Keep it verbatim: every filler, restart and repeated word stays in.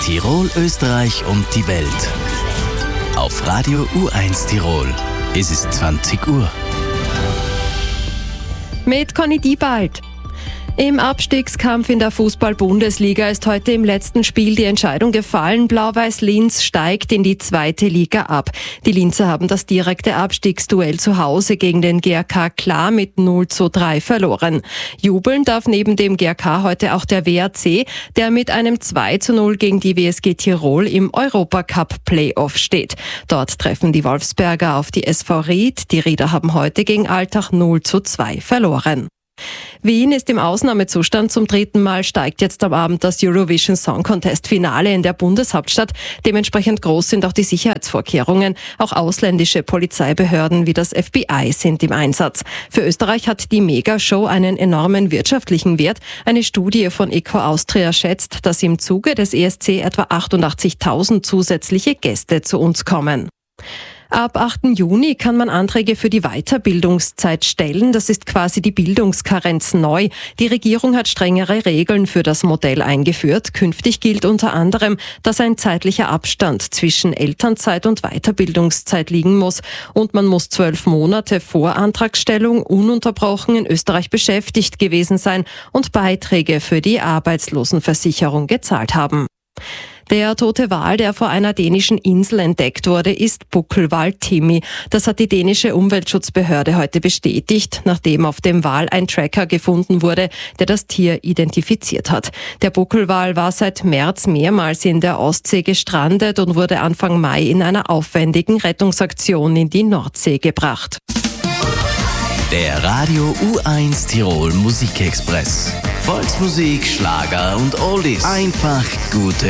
Tirol, Österreich und die Welt. Auf Radio U eins Tirol. Es ist zwanzig Uhr. Mit Conny Diebald. Im Abstiegskampf in der Fußball-Bundesliga ist heute im letzten Spiel die Entscheidung gefallen. Blau-Weiß Linz steigt in die zweite Liga ab. Die Linzer haben das direkte Abstiegsduell zu Hause gegen den G R K klar mit null zu drei verloren. Jubeln darf neben dem G R K heute auch der W A C, der mit einem zwei zu null gegen die W S G Tirol im Europacup-Playoff steht. Dort treffen die Wolfsberger auf die S V Ried. Die Rieder haben heute gegen Altach null zu zwei verloren. Wien ist im Ausnahmezustand. Zum dritten Mal steigt jetzt am Abend das Eurovision Song Contest Finale in der Bundeshauptstadt. Dementsprechend groß sind auch die Sicherheitsvorkehrungen. Auch ausländische Polizeibehörden wie das F B I sind im Einsatz. Für Österreich hat die Megashow einen enormen wirtschaftlichen Wert. Eine Studie von Eco Austria schätzt, dass im Zuge des E S C etwa achtundachtzigtausend zusätzliche Gäste zu uns kommen. Ab achten Juni kann man Anträge für die Weiterbildungszeit stellen. Das ist quasi die Bildungskarenz neu. Die Regierung hat strengere Regeln für das Modell eingeführt. Künftig gilt unter anderem, dass ein zeitlicher Abstand zwischen Elternzeit und Weiterbildungszeit liegen muss. Und man muss zwölf Monate vor Antragstellung ununterbrochen in Österreich beschäftigt gewesen sein und Beiträge für die Arbeitslosenversicherung gezahlt haben. Der tote Wal, der vor einer dänischen Insel entdeckt wurde, ist Buckelwal Timmy. Das hat die dänische Umweltschutzbehörde heute bestätigt, nachdem auf dem Wal ein Tracker gefunden wurde, der das Tier identifiziert hat. Der Buckelwal war seit März mehrmals in der Ostsee gestrandet und wurde Anfang Mai in einer aufwendigen Rettungsaktion in die Nordsee gebracht. Der Radio U eins Tirol Musikexpress. Volksmusik, Schlager und Oldies. Einfach gute